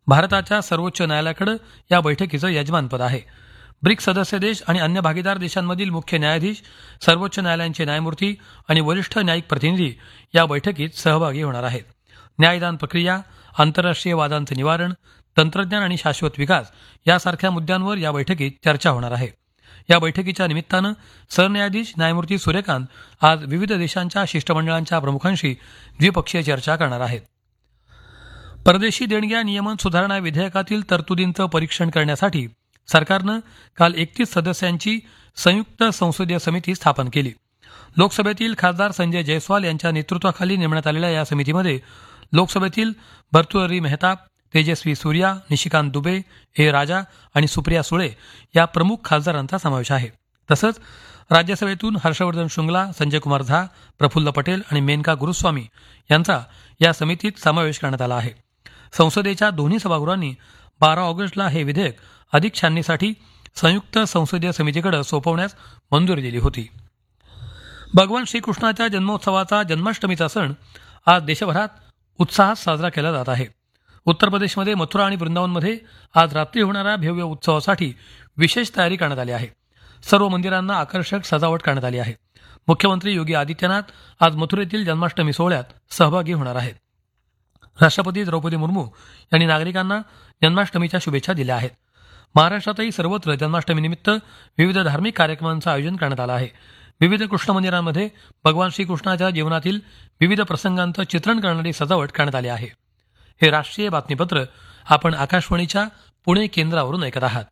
भारताच्या सर्वोच्च न्यायालयाकडे या बैठकीचं यजमानपद आहे. ब्रिक्स सदस्य देश आणि अन्य भागीदार देशांमधील मुख्य न्यायाधीश, सर्वोच्च न्यायालयांचे न्यायमूर्ती आणि वरिष्ठ न्यायिक प्रतिनिधी या बैठकीत सहभागी होणार आहेत. न्यायदान प्रक्रिया, आंतरराष्ट्रीय वादांचं निवारण, तंत्रज्ञान आणि शाश्वत विकास यासारख्या मुद्द्यांवर या बैठकीत चर्चा होणार आहे. या बैठकीच्या निमित्तानं सरन्यायाधीश न्यायमूर्ती सूर्यकांत आज विविध देशांच्या शिष्टमंडळांच्या प्रमुखांशी द्विपक्षीय चर्चा करणार आहेत. परदेशी देणग्या नियमन सुधारणा विधेयकातील तरतुदींचं परीक्षण करण्यासाठी सरकारनं काल 31 सदस्यांची संयुक्त संसदीय समिती स्थापन केली. लोकसभेतील खासदार संजय जयस्वाल यांच्या नेतृत्वाखाली नेमण्यात आलेल्या या समितीमध्ये लोकसभेतील भर्तृहरी मेहताब, तेजस्वी सूर्या, निशिकांत दुबे, ए राजा आणि सुप्रिया सुळे या प्रमुख खासदारांचा समावेश आहे. तसंच राज्यसभेतून हर्षवर्धन श्रृंगला, संजय कुमार झा, प्रफुल्ल पटेल आणि मेनका गुरुस्वामी यांचा या समितीत समावेश करण्यात आला आहे. संसदेच्या दोन्ही सभागृहांनी 12 ऑगस्टला हे विधेयक अधिक छाननीसाठी संयुक्त संसदीय समितीकडे सोपवण्यास मंजुरी दिली होती. भगवान श्रीकृष्णाच्या जन्मोत्सवाचा जन्माष्टमीचा सण आज देशभरात उत्साहात साजरा केला जात आहे. उत्तर प्रदेशमध्ये मथुरा आणि वृंदावनमध्ये आज रात्री होणाऱ्या भव्य उत्सवासाठी विशेष तयारी करण्यात आली आहे. सर्व मंदिरांना आकर्षक सजावट करण्यात आली आहे. मुख्यमंत्री योगी आदित्यनाथ आज मथुरेतील जन्माष्टमी सोहळ्यात सहभागी होणार आहेत. राष्ट्रपती द्रौपदी मुर्मू यांनी नागरिकांना जन्माष्टमीच्या शुभेच्छा दिल्या आहेत. महाराष्ट्रातही सर्वत्र जन्माष्टमीनिमित्त विविध धार्मिक कार्यक्रमांचं आयोजन करण्यात आलं आहे. विविध कृष्ण मंदिरांमध्ये भगवान श्रीकृष्णाच्या जीवनातील विविध प्रसंगांचं चित्रण करणारी सजावट करण्यात आली आहे. हे राष्ट्रीय बातमीपत्र आपण आकाशवाणीच्या पुणे केंद्रावरून ऐकत आहात.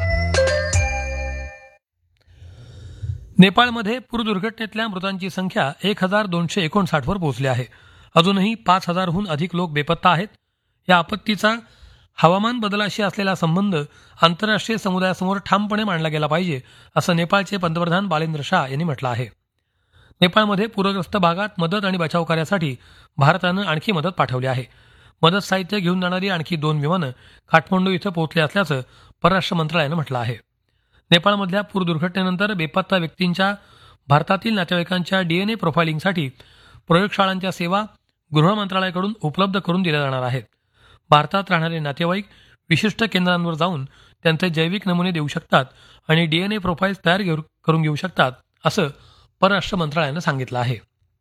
नेपाळमध्ये पूर दुर्घटनेतल्या मृतांची संख्या 1259 वर पोहोचली आहे. अजूनही 5000हून अधिक लोक बेपत्ता आहेत. या आपत्तीचा हवामान बदलाशी असलेला संबंध आंतरराष्ट्रीय समुदायासमोर ठामपणे मांडला गेला पाहिजे असं नेपाळचे पंतप्रधान बालेंद्र शाह यांनी म्हटलं आहे. नेपाळमध्ये पूरग्रस्त भागात मदत आणि बचाव कार्यासाठी भारतानं आणखी मदत पाठवली आहे. मदत साहित्य घेऊन जाणारी आणखी 2 विमानं काठमांडू इथं पोहोचली असल्याचं परराष्ट्र मंत्रालयानं म्हटलं आहे. नेपाळमधल्या पूर दुर्घटनेनंतर बेपत्ता व्यक्तींच्या भारतातील नातेवाईकांच्या DNA प्रोफायलिंगसाठी प्रयोगशाळांच्या सेवा गृह मंत्रालयाकडून उपलब्ध करून दिल्या जाणार आहेत. भारतात राहणारे नातेवाईक विशिष्ट केंद्रांवर जाऊन त्यांचे जैविक नमुने देऊ शकतात आणि DNA प्रोफाईल तयार करून घेऊ शकतात असं परराष्ट्र मंत्रालयानं सांगितलं आहे.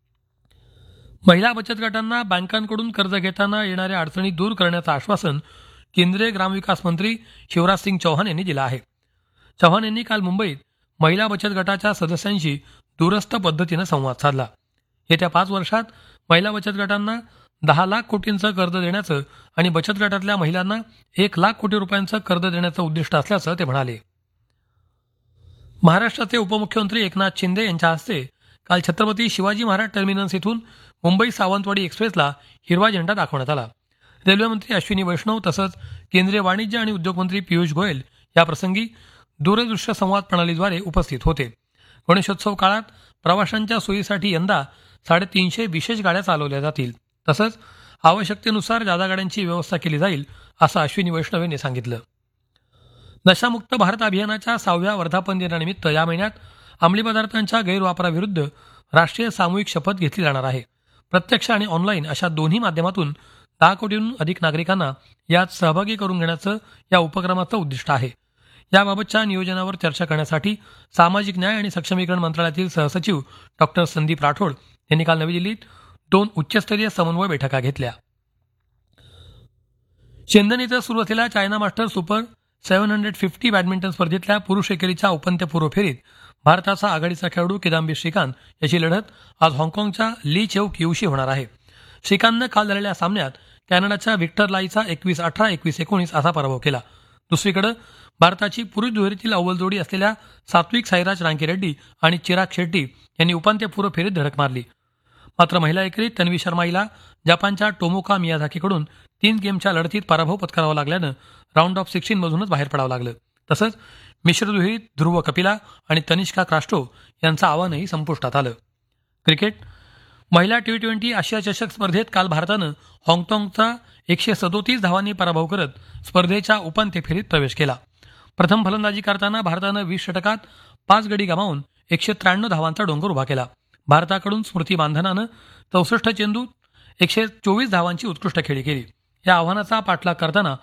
महिला बचत गटांना बँकांकडून कर्ज घेताना येणाऱ्या अडचणी दूर करण्याचं आश्वासन केंद्रीय ग्रामविकास मंत्री शिवराज सिंग चौहान यांनी दिलं आहे. चौहान यांनी काल मुंबईत महिला बचत गटाच्या सदस्यांशी दूरस्थ पद्धतीनं संवाद साधला. येत्या 5 वर्षात महिला बचत गटांना 10 लाख कोटींचं कर्ज देण्याचं आणि बचत गटातल्या महिलांना 1 लाख कोटी रुपयांचं कर्ज देण्याचं उद्दिष्ट असल्याचं ते म्हणाले. महाराष्ट्राचे उपमुख्यमंत्री एकनाथ शिंदे यांच्या हस्ते काल छत्रपती शिवाजी महाराज टर्मिनस इथून मुंबई सावंतवाडी एक्सप्रेसला हिरवा झेंडा दाखवण्यात आला. रेल्वेमंत्री अश्विनी वैष्णव तसंच केंद्रीय वाणिज्य आणि उद्योग मंत्री पियुष गोयल याप्रसंगी दूरदृश्य संवाद प्रणालीद्वारे उपस्थित होते. गणेशोत्सव काळात प्रवाशांच्या सोयीसाठी यंदा 350 विशेष गाड्या चालवल्या जातील. तसंच आवश्यकतेनुसार जादा गाड्यांची व्यवस्था केली जाईल असं अश्विनी वैष्णव यांनी सांगितलं. नशामुक्त भारत अभियानाच्या 6व्या वर्धापन दिनानिमित्त या महिन्यात अंमली पदार्थांच्या गैरवापराविरुद्ध राष्ट्रीय सामूहिक शपथ घेतली जाणार आहे. प्रत्यक्ष आणि ऑनलाईन अशा दोन्ही माध्यमातून 10 कोटींहून अधिक नागरिकांना यात सहभागी करून घेण्याचं या उपक्रमाचं उद्दिष्ट आहे. याबाबतच्या नियोजनावर चर्चा करण्यासाठी सामाजिक न्याय आणि सक्षमीकरण मंत्रालयातील सहसचिव डॉक्टर संदीप राठोड यांनी काल नवी दिल्लीत 2 उच्चस्तरीय समन्वय बैठका घेतल्या. चेन्नई इथं सुरू असलेल्या चायना मास्टर सुपर 750 बॅडमिंटन स्पर्धेतल्या पुरुष एकेरीच्या उपांत्यपूर्व फेरीत भारताचा आघाडीचा खेळाडू किदांबी श्रीकांत याची लढत आज हाँगकाँगच्या ली चेऊ किऊशी होणार आहे. श्रीकांतनं काल झालेल्या सामन्यात कॅनडाच्या व्हिक्टर लाईचा 21-18, 21-19 असा पराभव केला. दुसरीकडे भारताची पुरुष दुहेरीतील अव्वल जोडी असलेल्या सात्विक साईराज रांकीरेड्डी आणि चिराग शेट्टी यांनी उपांत्यपूर्व फेरीत धडक मारली. मात्र महिला एकेरीत तन्वी शर्मा हिला जपानच्या टोमोका मियाझाकीकडून 3 गेमच्या लढतीत पराभव पत्करावा लागल्यानं राऊंड ऑफ 16 मधूनच बाहेर पडावं लागलं. तसंच मिश्र दुहेरीत ध्रुव कपिला आणि तनिष्का क्रास्टो यांचं आव्हानही संपुष्टात आलं. क्रिकेट महिला T20 आशिया चषक स्पर्धेत काल भारतानं हाँगकाँगचा 137 धावांनी पराभव करत स्पर्धेच्या उपांत्य फेरीत प्रवेश केला. प्रथम फलंदाजी करताना भारतानं 20 षटकात 5 गडी गमावून 193 धावांचा डोंगर उभा केला. भारताकडून स्मृती मानधनानं 64 चेंडूत 124 धावांची उत्कृष्ट खेळी केली. या आव्हानाचा पाठलाग करताना